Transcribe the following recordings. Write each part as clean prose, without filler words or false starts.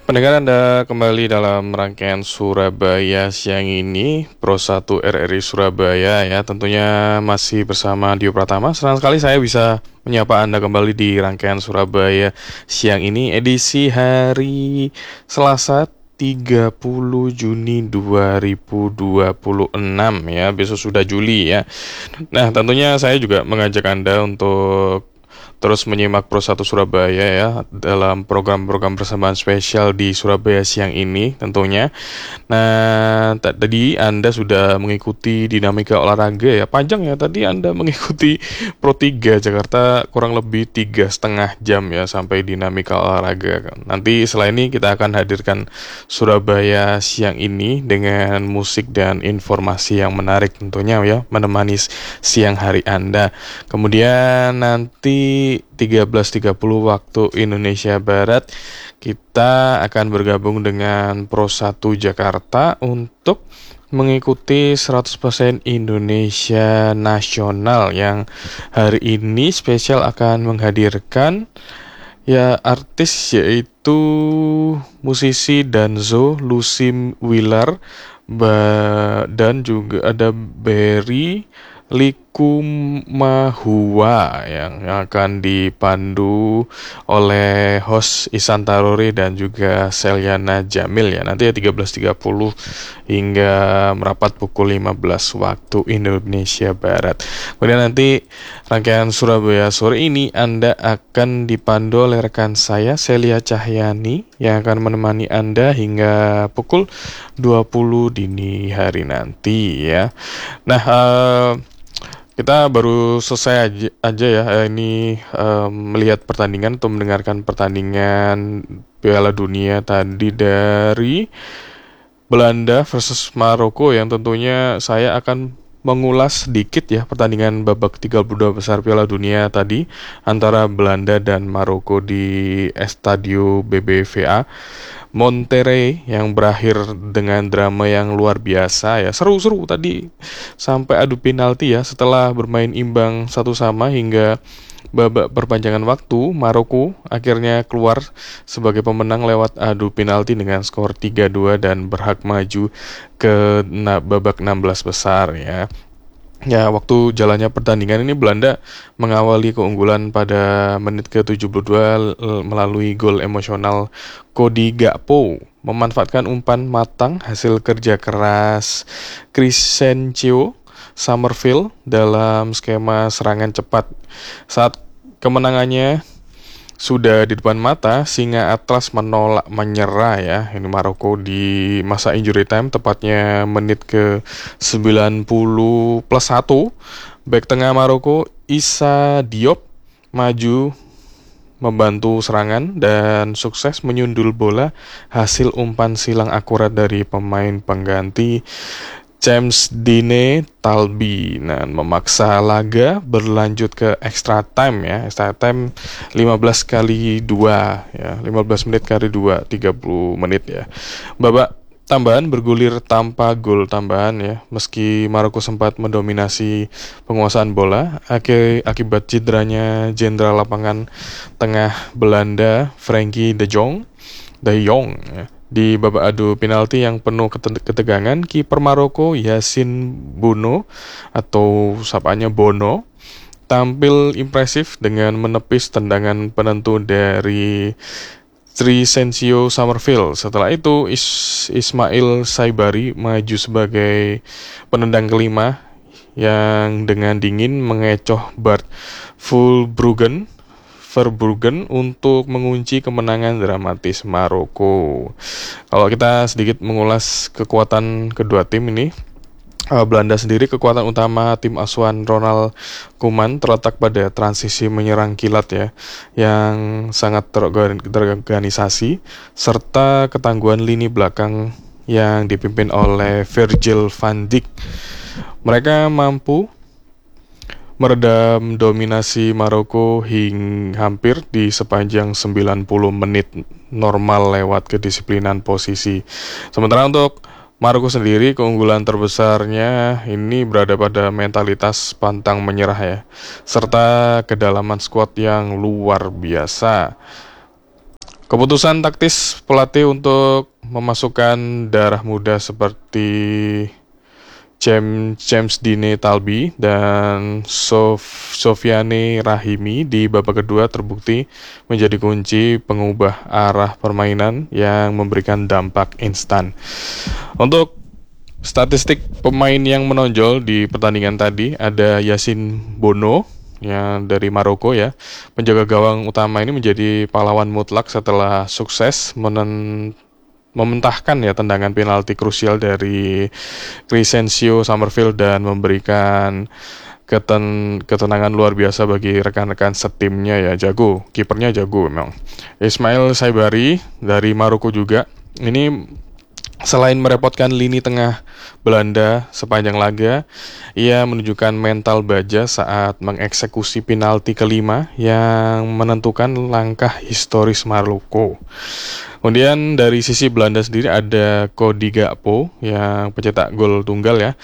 Pendengar Anda kembali dalam rangkaian Surabaya siang ini, Pro 1 RRI Surabaya ya. Tentunya masih bersama Dio Pratama. Senang sekali saya bisa menyapa Anda kembali di rangkaian Surabaya siang ini, edisi hari Selasa 30 Juni 2026 ya. Besok sudah Juli ya. Nah, tentunya saya juga mengajak Anda untuk terus menyimak Pro 1 Surabaya ya dalam program-program persembahan spesial di Surabaya siang ini tentunya. Nah, tadi Anda sudah mengikuti dinamika olahraga ya. Panjang ya tadi Anda mengikuti Pro 3 Jakarta kurang lebih 3,5 jam ya sampai dinamika olahraga. Nanti setelah ini kita akan hadirkan Surabaya siang ini dengan musik dan informasi yang menarik tentunya ya menemani siang hari Anda. Kemudian nanti 13.30 waktu Indonesia Barat kita akan bergabung dengan Pro 1 Jakarta untuk mengikuti 100% Indonesia Nasional yang hari ini spesial akan menghadirkan ya artis yaitu musisi Danzo, Lucy Willer, dan juga ada Berry Likumahua yang akan dipandu oleh host Isan Tarore dan juga Selyana Jamil ya. Nanti ya 13.30 hingga merapat pukul 15 waktu Indonesia Barat. Kemudian nanti rangkaian Surabaya sore ini Anda akan dipandu oleh rekan saya Celia Cahyani yang akan menemani Anda hingga pukul 20 dini hari nanti ya. Nah, kita baru selesai aja ya ini melihat pertandingan atau mendengarkan pertandingan Piala Dunia tadi dari Belanda versus Maroko yang tentunya saya akan mengulas sedikit ya pertandingan babak 32 besar Piala Dunia tadi antara Belanda dan Maroko di Estadio BBVA Monterrey yang berakhir dengan drama yang luar biasa ya. Seru-seru tadi sampai adu penalti ya setelah bermain imbang satu sama hingga babak perpanjangan waktu. Maroko akhirnya keluar sebagai pemenang lewat adu penalti dengan skor 3-2 dan berhak maju ke babak 16 besar ya. Ya, waktu jalannya pertandingan ini Belanda mengawali keunggulan pada menit ke-72 melalui gol emosional Cody Gakpo, memanfaatkan umpan matang hasil kerja keras Crescencio Summerfield dalam skema serangan cepat. Saat kemenangannya sudah di depan mata, Singa Atlas menolak menyerah ya. Ini Maroko di masa injury time, tepatnya menit ke 90 plus 1. Bek tengah Maroko, Issa Diop, maju membantu serangan dan sukses menyundul bola hasil umpan silang akurat dari pemain pengganti James Dine Talbi. Nah, memaksa laga berlanjut ke extra time ya. Extra time 15 kali 2 ya. 15 menit kali 2, 30 menit ya. Babak tambahan bergulir tanpa gol tambahan ya. Meski Maroko sempat mendominasi penguasaan bola akibat cederanya jenderal lapangan tengah Belanda Frenkie de Jong ya. Di babak adu penalti yang penuh ketegangan, kiper Maroko Yasin Bono atau sapaannya Bono tampil impresif dengan menepis tendangan penentu dari Crescencio Summerfield. Setelah itu Ismail Saibari maju sebagai penendang kelima yang dengan dingin mengecoh Bart Verbruggen untuk mengunci kemenangan dramatis Maroko. Kalau kita sedikit mengulas kekuatan kedua tim ini, Belanda sendiri kekuatan utama tim asuhan Ronald Koeman terletak pada transisi menyerang kilat ya, yang sangat terorganisasi serta ketangguhan lini belakang yang dipimpin oleh Virgil van Dijk. Mereka mampu meredam dominasi Maroko hingga hampir di sepanjang 90 menit normal lewat kedisiplinan posisi. Sementara untuk Maroko sendiri, keunggulan terbesarnya ini berada pada mentalitas pantang menyerah ya, serta kedalaman skuad yang luar biasa. Keputusan taktis pelatih untuk memasukkan darah muda seperti James Dine Talbi dan Sofiane Rahimi di babak kedua terbukti menjadi kunci pengubah arah permainan yang memberikan dampak instan. Untuk statistik pemain yang menonjol di pertandingan tadi ada Yasin Bono yang dari Maroko ya. Penjaga gawang utama ini menjadi pahlawan mutlak setelah sukses mementahkan ya tendangan penalti krusial dari Crescencio Summerfield dan memberikan ketenangan luar biasa bagi rekan-rekan setimnya ya. Jago, kipernya jago memang. Ismail Saibari dari Maroko juga ini selain merepotkan lini tengah Belanda sepanjang laga, ia menunjukkan mental baja saat mengeksekusi penalti kelima yang menentukan langkah historis Maroko. Kemudian dari sisi Belanda sendiri ada Cody Gakpo yang pencetak gol tunggal ya.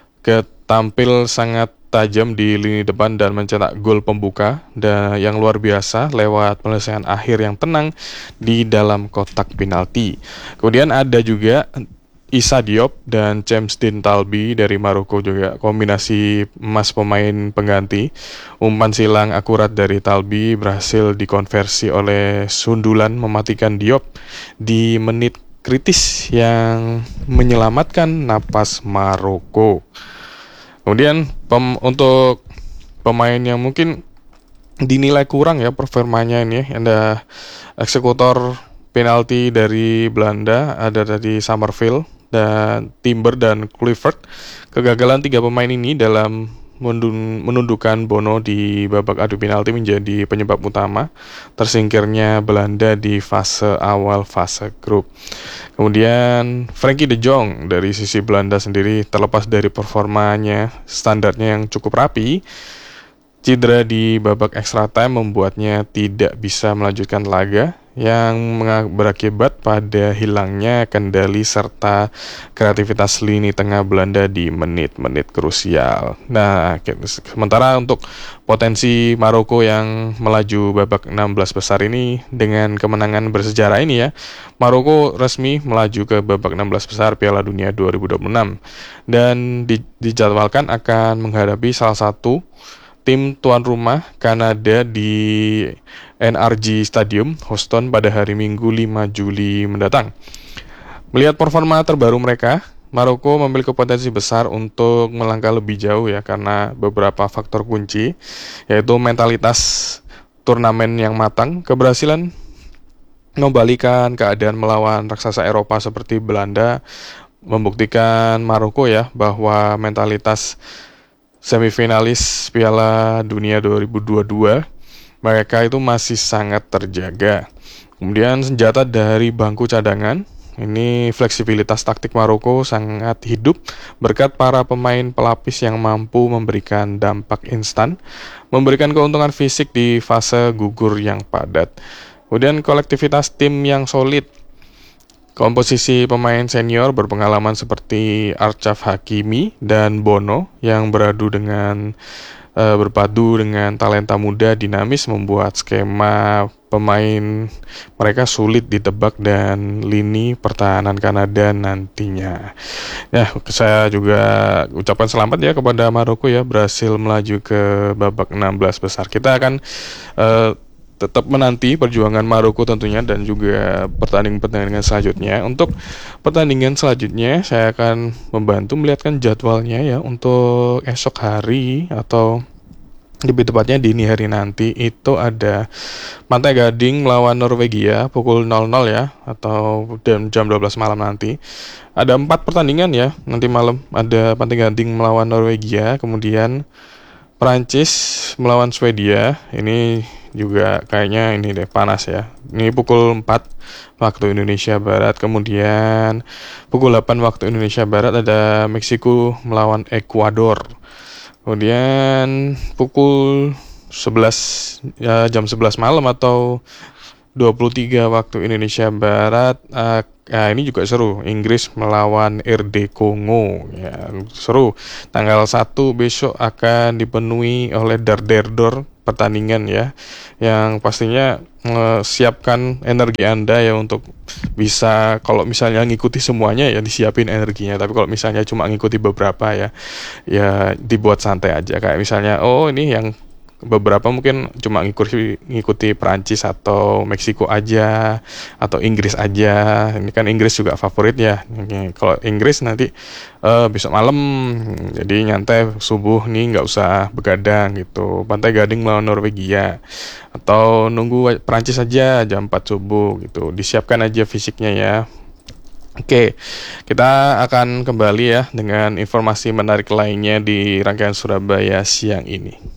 Tampil sangat tajam di lini depan dan mencetak gol pembuka dan yang luar biasa lewat penyelesaian akhir yang tenang di dalam kotak penalti. Kemudian ada juga Issa Diop dan James Dean Talbi dari Maroko juga kombinasi emas pemain pengganti. Umpan silang akurat dari Talbi berhasil dikonversi oleh sundulan mematikan Diop di menit kritis yang menyelamatkan napas Maroko. Kemudian untuk pemain yang mungkin dinilai kurang ya performanya ini ya, ada eksekutor penalti dari Belanda, ada tadi Summerfield dan Timber dan Kluivert. Kegagalan tiga pemain ini dalam menundukkan Bono di babak adu penalti menjadi penyebab utama tersingkirnya Belanda di fase awal fase grup. Kemudian Frenkie de Jong dari sisi Belanda sendiri terlepas dari performanya standarnya yang cukup rapi, cedera di babak extra time membuatnya tidak bisa melanjutkan laga yang berakibat pada hilangnya kendali serta kreativitas lini tengah Belanda di menit-menit krusial. Nah, sementara untuk potensi Maroko yang melaju babak 16 besar ini dengan kemenangan bersejarah ini ya, Maroko resmi melaju ke babak 16 besar Piala Dunia 2026 dan dijadwalkan akan menghadapi salah satu tim tuan rumah Kanada di NRG Stadium, Houston pada hari Minggu 5 Juli mendatang. Melihat performa terbaru mereka, Maroko memiliki potensi besar untuk melangkah lebih jauh ya karena beberapa faktor kunci, yaitu mentalitas turnamen yang matang, keberhasilan membalikan keadaan melawan raksasa Eropa seperti Belanda, membuktikan Maroko ya bahwa mentalitas semifinalis Piala Dunia 2022 mereka itu masih sangat terjaga. Kemudian senjata dari bangku cadangan, ini fleksibilitas taktik Maroko sangat hidup berkat para pemain pelapis yang mampu memberikan dampak instan, memberikan keuntungan fisik di fase gugur yang padat. Kemudian kolektivitas tim yang solid. Komposisi pemain senior berpengalaman seperti Achraf Hakimi dan Bono yang berpadu dengan talenta muda dinamis membuat skema pemain mereka sulit ditebak dan lini pertahanan Kanada nantinya. Nah, saya juga ucapkan selamat ya kepada Maroko ya berhasil melaju ke babak 16 besar. Kita akan tetap menanti perjuangan Maroko tentunya dan juga pertandingan selanjutnya. Untuk pertandingan selanjutnya saya akan membantu melihatkan jadwalnya ya untuk esok hari atau lebih tepatnya dini hari nanti itu ada Pantai Gading melawan Norwegia pukul 00 ya atau jam 12 malam nanti. Ada 4 pertandingan ya nanti malam. Ada Pantai Gading melawan Norwegia, kemudian Prancis melawan Swedia. Ini juga kayaknya ini deh panas ya. Ini pukul 4 waktu Indonesia Barat. Kemudian pukul 8 waktu Indonesia Barat ada Meksiko melawan Ekuador. Kemudian pukul 11 ya, jam 11 malam atau 23 waktu Indonesia Barat. Nah, ini juga seru. Inggris melawan RD Kongo. Ya, seru. Tanggal 1 besok akan dipenuhi oleh dar-der-dor pertandingan ya, yang pastinya siapkan energi Anda ya untuk bisa, kalau misalnya ngikuti semuanya ya disiapin energinya, tapi kalau misalnya cuma ngikuti beberapa ya, ya dibuat santai aja, kayak misalnya oh ini yang beberapa mungkin cuma ngikuti Perancis atau Meksiko aja atau Inggris aja. Ini kan Inggris juga favorit ya. Kalau Inggris nanti besok malam, jadi nyantai subuh nih, nggak usah begadang gitu. Pantai Gading melawan Norwegia, atau nunggu Perancis aja jam 4 subuh gitu. Disiapkan aja fisiknya ya. Oke, kita akan kembali ya dengan informasi menarik lainnya di rangkaian Surabaya siang ini.